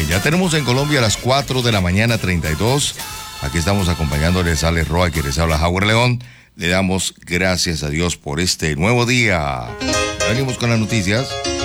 Ya tenemos en Colombia a las 4 de la mañana 32. Aquí estamos acompañándoles a Alex Roa, que les habla Howard León. Le damos gracias a Dios por este nuevo día. Venimos con las noticias.